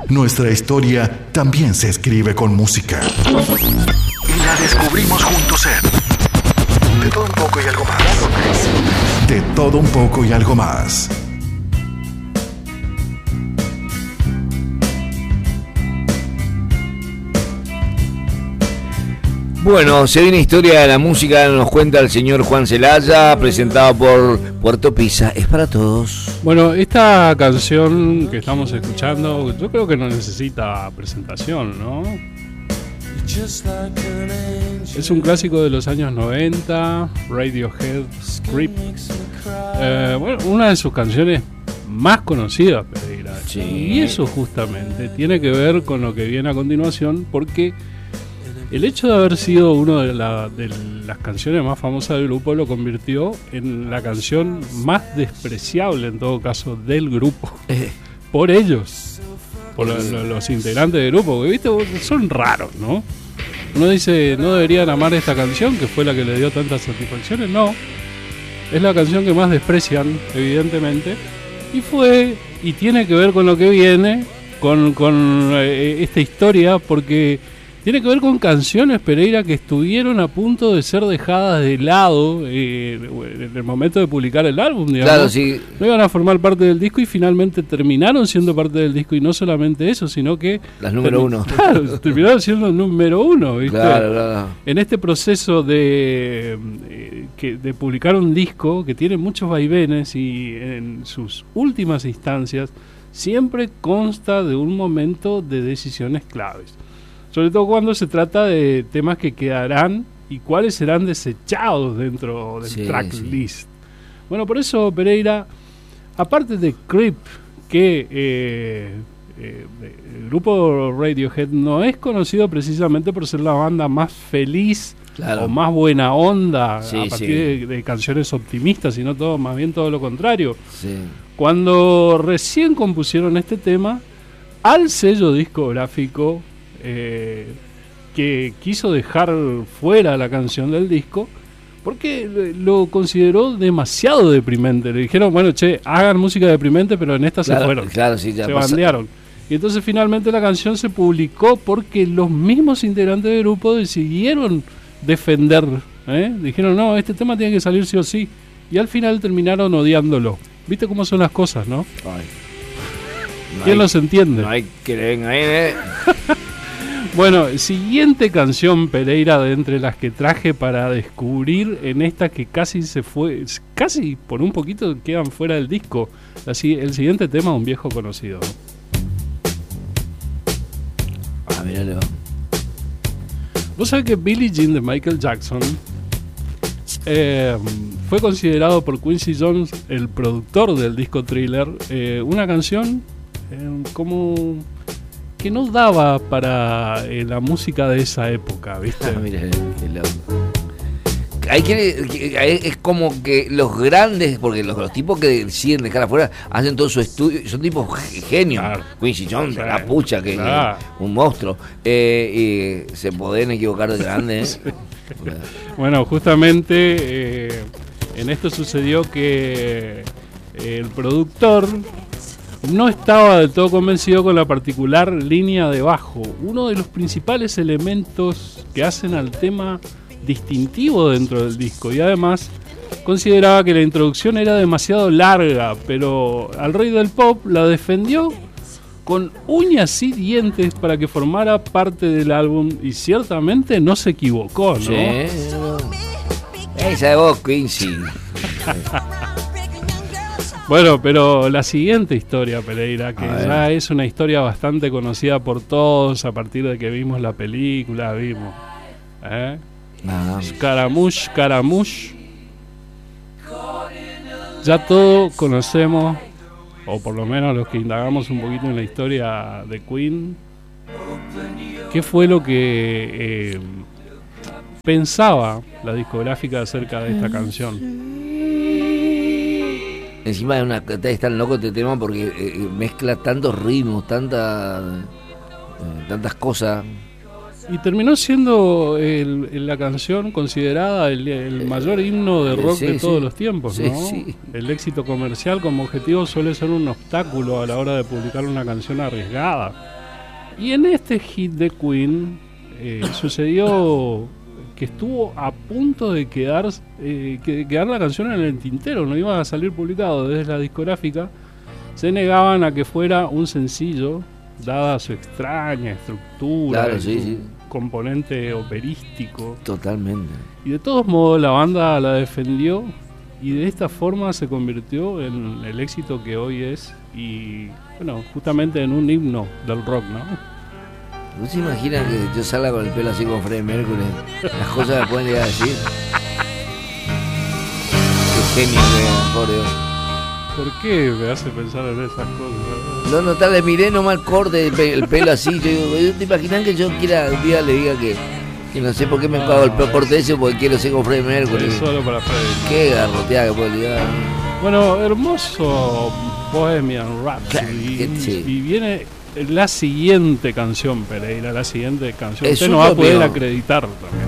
Nuestra historia también se escribe con música. Y la descubrimos juntos en De Todo Un Poco y Algo Más. De Todo Un Poco y Algo Más. Bueno, se viene historia de la música, nos cuenta el señor Juan Celaya, presentado por Puerto Pisa. Es para todos. Bueno, esta canción que estamos escuchando, yo creo que no necesita presentación, ¿no? Es un clásico de los años 90, Radiohead, Creep. Bueno, una de sus canciones más conocidas, Pereira. Sí. Y eso justamente tiene que ver con lo que viene a continuación, porque el hecho de haber sido una de las canciones más famosas del grupo lo convirtió en la canción más despreciable, en todo caso, del grupo. Por ellos, por los integrantes del grupo, que viste, son raros, ¿no? Uno dice, no deberían amar esta canción, que fue la que le dio tantas satisfacciones. No, es la canción que más desprecian, evidentemente, y tiene que ver con lo que viene, con esta historia, porque tiene que ver con canciones, Pereira, que estuvieron a punto de ser dejadas de lado en el momento de publicar el álbum, digamos. Claro, sí. No iban a formar parte del disco y finalmente terminaron siendo parte del disco, y no solamente eso, sino que las número uno. Claro, terminaron siendo número uno, ¿viste? Claro. En este proceso de publicar un disco que tiene muchos vaivenes, y en sus últimas instancias siempre consta de un momento de decisiones claves. Sobre todo cuando se trata de temas que quedarán y cuáles serán desechados dentro del tracklist. Sí. Bueno, por eso, Pereira, aparte de Creep, que el grupo Radiohead no es conocido precisamente por ser la banda más feliz, claro, o más buena onda, a partir de canciones optimistas, sino más bien todo lo contrario. Sí. Cuando recién compusieron este tema, al sello discográfico que quiso dejar fuera la canción del disco porque lo consideró demasiado deprimente. Le dijeron, bueno, hagan música deprimente, pero en esta se fueron, se bandearon. Y entonces finalmente la canción se publicó porque los mismos integrantes del grupo decidieron defender, dijeron, no, este tema tiene que salir sí o sí, y al final terminaron odiándolo. ¿Viste cómo son las cosas, no? Ay. ¿Quién los entiende? No hay que venga ahí, Bueno, siguiente canción, Pereira, de entre las que traje para descubrir en esta que casi por un poquito quedan fuera del disco. Así, el siguiente tema, un viejo conocido. Míralo. Vos sabés que Billie Jean de Michael Jackson fue considerado por Quincy Jones, el productor del disco Thriller, una canción como que no daba para la música de esa época, ¿viste? Mira, qué loco. Es como que los grandes, porque los tipos que deciden dejar afuera hacen todo su estudio, son tipos genios. Claro. Quincy Jones, la pucha, que un monstruo. Y se pueden equivocar de grande. Sí. Bueno, justamente en esto sucedió que el productor no estaba del todo convencido con la particular línea de bajo, uno de los principales elementos que hacen al tema distintivo dentro del disco, y además consideraba que la introducción era demasiado larga, pero al rey del pop la defendió con uñas y dientes para que formara parte del álbum, y ciertamente no se equivocó, ¿no? Sí. Esa de vos, Quincy. Bueno, pero la siguiente historia, Pereira, que ya es una historia bastante conocida por todos a partir de que vimos la película, Scaramouche. Ya todos conocemos, o por lo menos los que indagamos un poquito en la historia de Queen, qué fue lo que pensaba la discográfica acerca de esta canción. Encima es tan loco este tema porque mezcla tantos ritmos, tantas cosas. Y terminó siendo la canción considerada el mayor himno de rock de todos los tiempos, ¿no? Sí. El éxito comercial como objetivo suele ser un obstáculo a la hora de publicar una canción arriesgada. Y en este hit de Queen sucedió que estuvo a punto de quedar la canción en el tintero, no iba a salir publicado desde la discográfica. Se negaban a que fuera un sencillo, dada su extraña estructura, claro, sí. componente operístico. Totalmente. Y de todos modos la banda la defendió y de esta forma se convirtió en el éxito que hoy es y, bueno, justamente en un himno del rock, ¿no? ¿Vos se imaginas que yo salga con el pelo así como Freddie Mercury? Las cosas me pueden llegar a decir. Qué genio que es, por Dios. ¿Por qué me hace pensar en esas cosas? No, tal, le miré nomás el corte, el pelo así. Yo digo, ¿te imaginas que yo quiera un día le diga que no sé por qué me pago el corte ese porque quiero ser como Freddie Mercury? Es solo para Freddie. Qué garroteada que puedo ligar. Bueno, hermoso Bohemian Rhapsody. Sí. Y viene la siguiente canción, Pereira, la siguiente canción. Es Usted no va a poder mío. acreditar también.